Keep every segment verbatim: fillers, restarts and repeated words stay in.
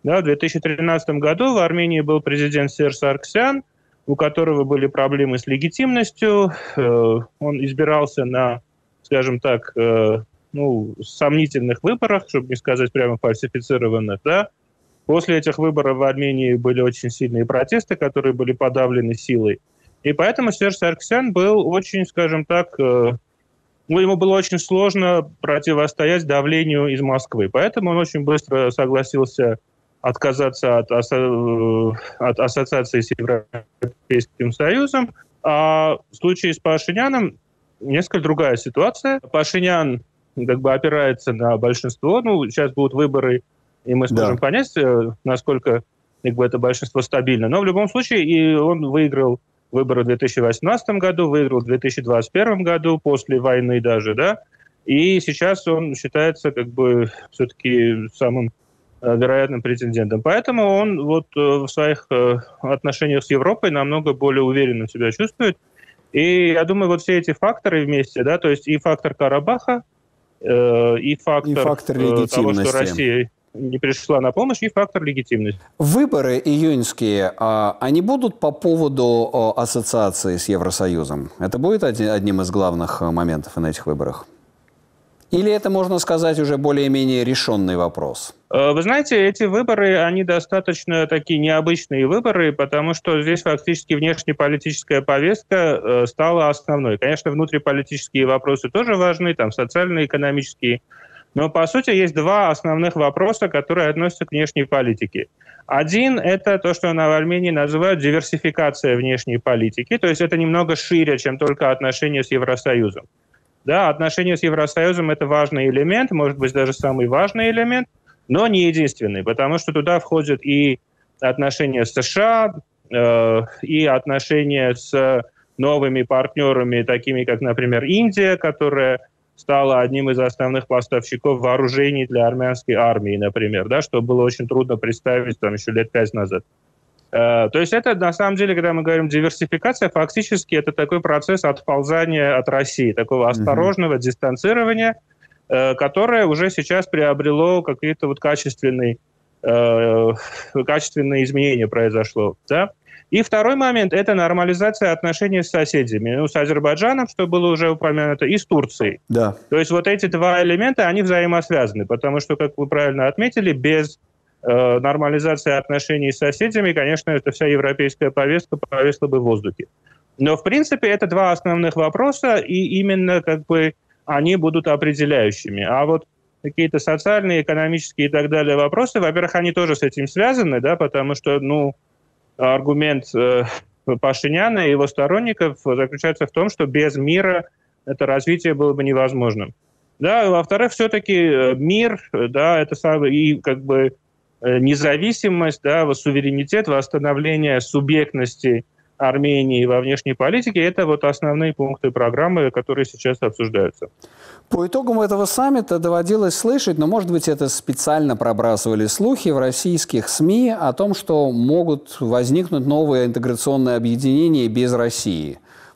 Да, в две тысячи тринадцатом году в Армении был президент Серж Саргсян, у которого были проблемы с легитимностью. Он избирался на, скажем так, ну, сомнительных выборах, чтобы не сказать прямо фальсифицированных. Да. После этих выборов в Армении были очень сильные протесты, которые были подавлены силой. И поэтому Серж Саргсян был очень, скажем так, ну, ему было очень сложно противостоять давлению из Москвы. Поэтому он очень быстро согласился отказаться от, асо... от ассоциации с Европейским Союзом. А в случае с Пашиняном несколько другая ситуация. Пашинян как бы опирается на большинство. Ну, сейчас будут выборы, и мы сможем да. понять, насколько как бы, это большинство стабильно. Но в любом случае и он выиграл выборы в две тысячи восемнадцатом году, выиграл в две тысячи двадцать первом году, после войны даже, да. И сейчас он считается как бы все-таки самым вероятным претендентом. Поэтому он вот в своих отношениях с Европой намного более уверенно себя чувствует. И я думаю, вот все эти факторы вместе, да, то есть и фактор Карабаха, э, и фактор, и фактор того, что Россия не пришла на помощь, и фактор легитимности. Выборы июньские, они будут по поводу ассоциации с Евросоюзом? Это будет одним из главных моментов на этих выборах? Или это, можно сказать, уже более-менее решенный вопрос? Вы знаете, эти выборы, они достаточно такие необычные выборы, потому что здесь фактически внешнеполитическая повестка стала основной. Конечно, внутриполитические вопросы тоже важны, там социально экономические. Но, по сути, есть два основных вопроса, которые относятся к внешней политике. Один – это то, что в Армении называют диверсификация внешней политики. То есть это немного шире, чем только отношения с Евросоюзом. Да, отношения с Евросоюзом – это важный элемент, может быть, даже самый важный элемент, но не единственный, потому что туда входят и отношения с США, э, и отношения с новыми партнерами, такими как, например, Индия, которая стала одним из основных поставщиков вооружений для армянской армии, например, да, что было очень трудно представить там, еще лет пять назад. Uh, то есть это, на самом деле, когда мы говорим диверсификация, фактически это такой процесс отползания от России, такого осторожного mm-hmm. дистанцирования, uh, которое уже сейчас приобрело какие-то вот качественные, uh, качественные изменения произошло. Да? И второй момент – это нормализация отношений с соседями. Ну, с Азербайджаном, что было уже упомянуто, и с Турцией. Да. То есть вот эти два элемента, они взаимосвязаны, потому что, как вы правильно отметили, без нормализация отношений с соседями, конечно, эта вся европейская повестка повесла бы в воздухе. Но, в принципе, это два основных вопроса, и именно как бы они будут определяющими. А вот какие-то социальные, экономические и так далее вопросы, во-первых, они тоже с этим связаны, да, потому что, ну, аргумент э, Пашиняна и его сторонников заключается в том, что без мира это развитие было бы невозможным. Да, и, во-вторых, все-таки мир, да, это самое, и как бы независимость, да, суверенитет, восстановление субъектности Армении во внешней политике – это вот основные пункты программы, которые сейчас обсуждаются. По итогам этого саммита доводилось слышать, но, может быть, это специально пробрасывали слухи в российских СМИ о том, что могут возникнуть новые интеграционные объединения без России.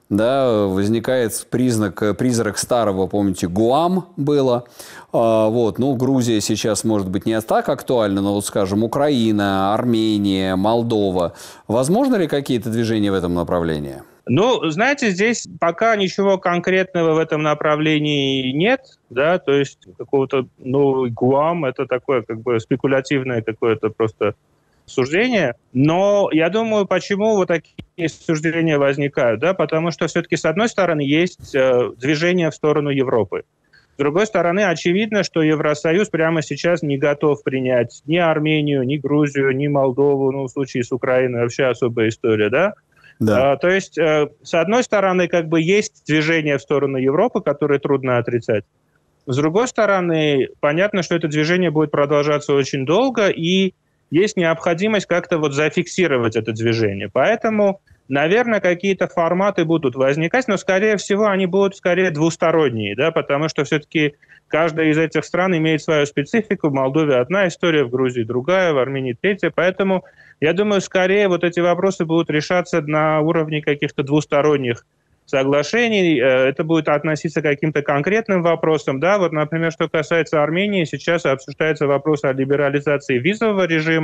Да, возникает признак, призрак старого, помните, ГУАМ было. А, вот, ну, Грузия сейчас, может быть, не так актуальна, но, вот, скажем, Украина, Армения, Молдова. Возможно ли какие-то движения в этом направлении? Ну, знаете, здесь пока ничего конкретного в этом направлении нет, да, то есть какого-то нового ГУАМ, это такое как бы спекулятивное какое-то просто суждения, но я думаю, почему вот такие суждения возникают, да, потому что все-таки с одной стороны есть э, движение в сторону Европы, с другой стороны очевидно, что Евросоюз прямо сейчас не готов принять ни Армению, ни Грузию, ни Молдову, ну в случае с Украиной вообще особая история, да. Да. А, то есть э, с одной стороны как бы есть движение в сторону Европы, которое трудно отрицать, с другой стороны понятно, что это движение будет продолжаться очень долго и есть необходимость как-то вот зафиксировать это движение. Поэтому, наверное, какие-то форматы будут возникать, но, скорее всего, они будут скорее двусторонние, да, потому что все-таки каждая из этих стран имеет свою специфику. В Молдове одна история, в Грузии другая, в Армении третья. Поэтому, я думаю, скорее вот эти вопросы будут решаться на уровне каких-то двусторонних соглашений. Это будет относиться к каким-то конкретным вопросам. Да, вот, например, что касается Армении, сейчас обсуждается вопрос о либерализации визового режима.